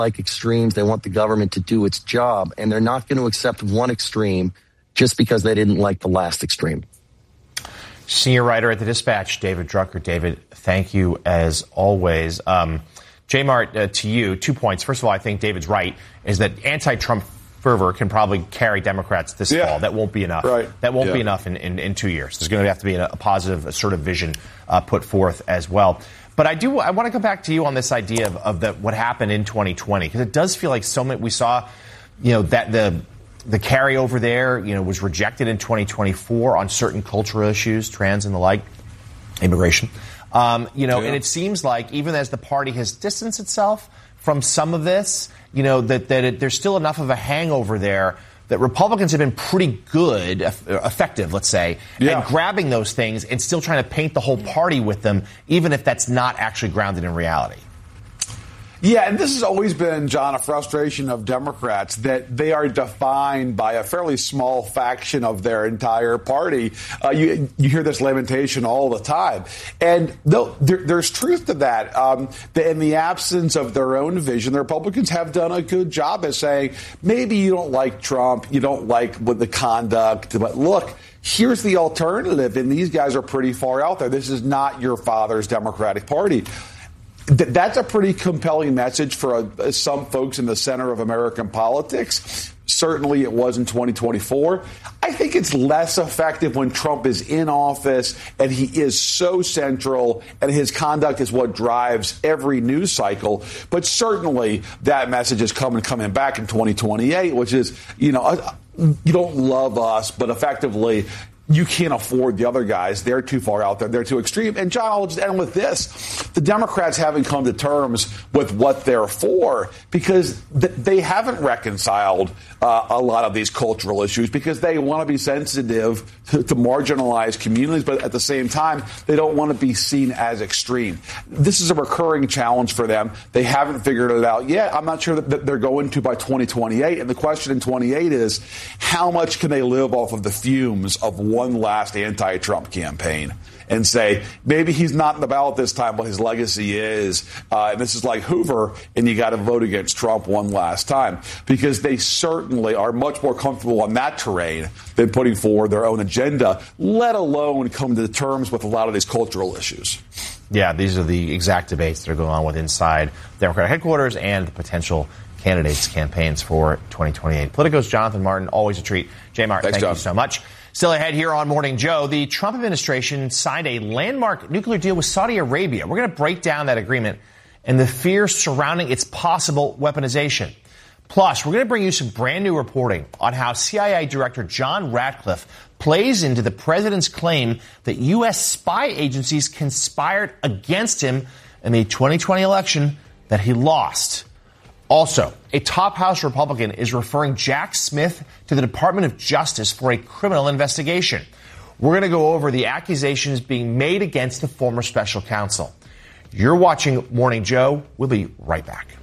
like extremes. They want the government to do its job, and they're not going to accept one extreme just because they didn't like the last extreme. Senior writer at The Dispatch, David Drucker. David, thank you as always. J-Mart, to you, 2 points. First of all, I think David's right, is that anti-Trump fervor can probably carry Democrats this fall. That won't be enough. Right. That won't be enough in 2 years. There's going to have to be a positive, assertive vision put forth as well. But I want to come back to you on this idea of what happened in 2020, because it does feel like we saw, that the carryover there, was rejected in 2024 on certain cultural issues, trans and the like, immigration. And it seems like even as the party has distanced itself from some of this, there's still enough of a hangover there that Republicans have been pretty good, effective, let's say, at grabbing those things and still trying to paint the whole party with them, even if that's not actually grounded in reality. Yeah, and this has always been, John, a frustration of Democrats, that they are defined by a fairly small faction of their entire party. You hear this lamentation all the time. And there's truth to that. In the absence of their own vision, the Republicans have done a good job at saying, maybe you don't like Trump, you don't like the conduct, but look, here's the alternative, and these guys are pretty far out there. This is not your father's Democratic Party. That's a pretty compelling message for some folks in the center of American politics. Certainly it was in 2024. I think it's less effective when Trump is in office and he is so central and his conduct is what drives every news cycle. But certainly that message is coming back in 2028, which is, you don't love us, but effectively you can't afford the other guys. They're too far out there. They're too extreme. And, John, I'll just end with this. The Democrats haven't come to terms with what they're for because they haven't reconciled a lot of these cultural issues because they want to be sensitive to marginalized communities, but at the same time, they don't want to be seen as extreme. This is a recurring challenge for them. They haven't figured it out yet. I'm not sure that they're going to by 2028. And the question in 28 is, how much can they live off of the fumes of one last anti-Trump campaign and say, maybe he's not in the ballot this time, but his legacy is. And this is like Hoover, and you got to vote against Trump one last time, because they certainly are much more comfortable on that terrain than putting forward their own agenda, let alone come to terms with a lot of these cultural issues. Yeah, these are the exact debates that are going on with inside Democratic headquarters and the potential candidates' campaigns for 2028. Politico's Jonathan Martin, always a treat. J-Mart, thank you so much. Still ahead here on Morning Joe, the Trump administration signed a landmark nuclear deal with Saudi Arabia. We're going to break down that agreement and the fears surrounding its possible weaponization. Plus, we're going to bring you some brand new reporting on how CIA Director John Ratcliffe plays into the president's claim that U.S. spy agencies conspired against him in the 2020 election that he lost. Also, a top House Republican is referring Jack Smith to the Department of Justice for a criminal investigation. We're going to go over the accusations being made against the former special counsel. You're watching Morning Joe. We'll be right back.